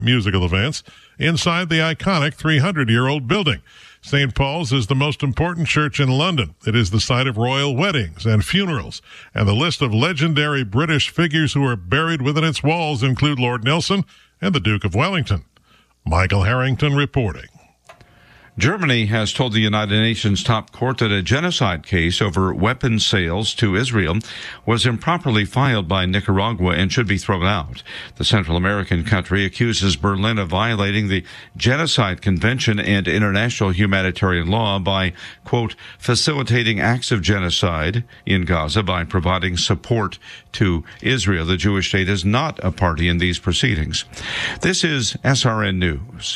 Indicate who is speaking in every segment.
Speaker 1: musical events inside the iconic 300-year-old building. St. Paul's is the most important church in London. It is the site of royal weddings and funerals, and the list of legendary British figures who are buried within its walls include Lord Nelson and the Duke of Wellington. Michael Harrington reporting.
Speaker 2: Germany has told the United Nations top court that a genocide case over weapons sales to Israel was improperly filed by Nicaragua and should be thrown out. The Central American country accuses Berlin of violating the Genocide Convention and international humanitarian law by, quote, facilitating acts of genocide in Gaza by providing support to Israel. The Jewish state is not a party in these proceedings. This is SRN News.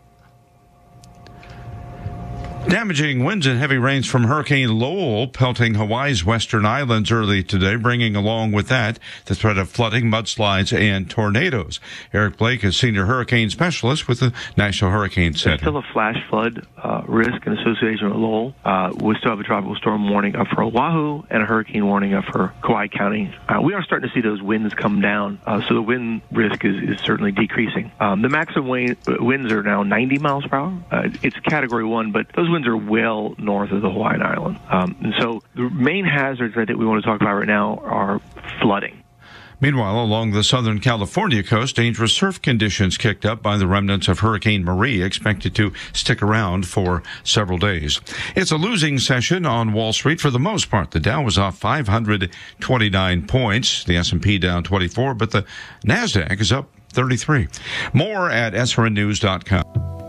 Speaker 2: Damaging winds and heavy rains from Hurricane Lowell pelting Hawaii's western islands early today, bringing along with that the threat of flooding, mudslides, and tornadoes. Eric Blake is senior hurricane specialist with the National Hurricane Center.
Speaker 3: There's still a flash flood risk in association with Lowell. We still have a tropical storm warning up for Oahu and a hurricane warning up for Kauai County. We are starting to see those winds come down, so the wind risk is certainly decreasing. The maximum winds are now 90 miles per hour. It's Category 1, but those winds are well north of the Hawaiian Island. And so the main hazards that we want to talk about right now are flooding.
Speaker 2: Meanwhile, along the Southern California coast, dangerous surf conditions kicked up by the remnants of Hurricane Maria, expected to stick around for several days. It's a losing session on Wall Street for the most part. The Dow was off 529 points, the S&P down 24, but the NASDAQ is up 33. More at srnnews.com.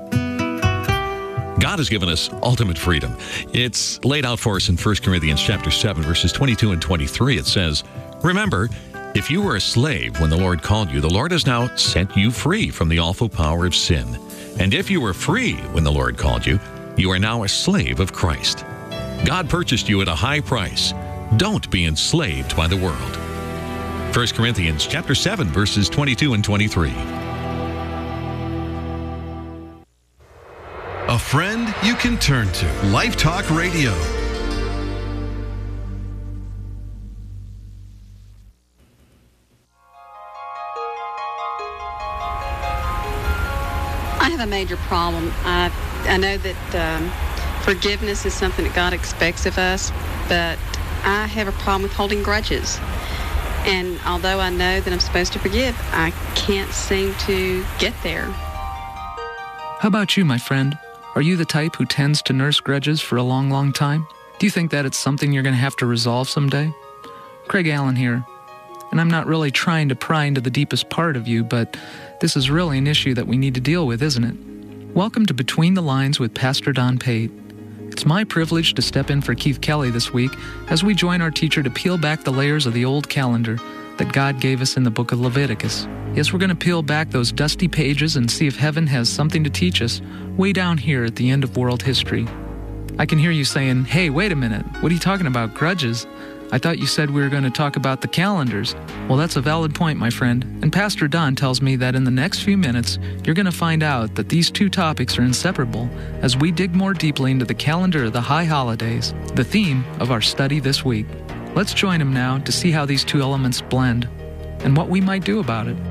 Speaker 4: God has given us ultimate freedom. It's laid out for us in 1 Corinthians chapter 7, verses 22 and 23. It says, remember, if you were a slave when the Lord called you, the Lord has now set you free from the awful power of sin. And if you were free when the Lord called you, you are now a slave of Christ. God purchased you at a high price. Don't be enslaved by the world. 1 Corinthians chapter 7, verses 22 and 23.
Speaker 5: A friend you can turn to. Life Talk Radio.
Speaker 6: I have a major problem. I know that forgiveness is something that God expects of us, but I have a problem with holding grudges. And although I know that I'm supposed to forgive, I can't seem to get there.
Speaker 7: How about you, my friend? Are you the type who tends to nurse grudges for a long, long time? Do you think that it's something you're going to have to resolve someday? Craig Allen here, and I'm not really trying to pry into the deepest part of you, but this is really an issue that we need to deal with, isn't it? Welcome to Between the Lines with Pastor Don Pate. It's my privilege to step in for Keith Kelly this week as we join our teacher to peel back the layers of the old calendar that God gave us in the book of Leviticus. Yes, we're going to peel back those dusty pages and see if heaven has something to teach us way down here at the end of world history. I can hear you saying, hey, wait a minute, what are you talking about, grudges? I thought you said we were going to talk about the calendars. Well, that's a valid point, my friend. And Pastor Don tells me that in the next few minutes, you're going to find out that these two topics are inseparable as we dig more deeply into the calendar of the high holidays, the theme of our study this week. Let's join him now to see how these two elements blend and what we might do about it.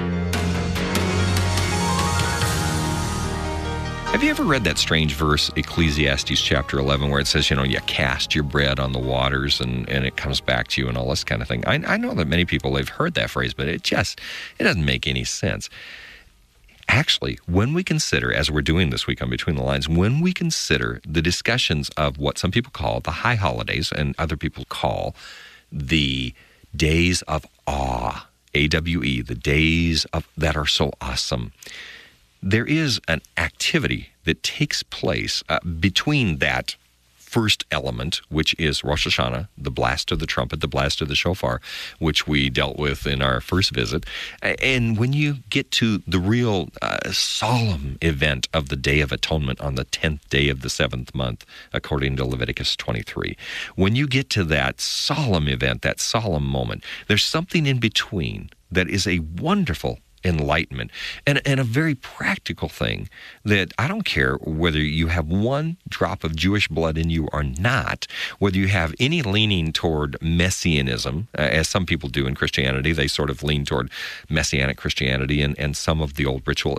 Speaker 8: Have you ever read that strange verse, Ecclesiastes chapter 11, where it says, you cast your bread on the waters and it comes back to you and all this kind of thing? I know that many people have heard that phrase, but it doesn't make any sense. Actually, when we consider, as we're doing this week on Between the Lines, when we consider the discussions of what some people call the high holidays and other people call the days of awe, AWE, the days that are so awesome, there is an activity that takes place between that first element, which is Rosh Hashanah, the blast of the trumpet, the blast of the shofar, which we dealt with in our first visit. And when you get to the real solemn event of the Day of Atonement on the 10th day of the 7th month, according to Leviticus 23, when you get to that solemn event, that solemn moment, there's something in between that is a wonderful enlightenment. And a very practical thing that I don't care whether you have one drop of Jewish blood in you or not, whether you have any leaning toward messianism, as some people do in Christianity. They sort of lean toward messianic Christianity and some of the old ritual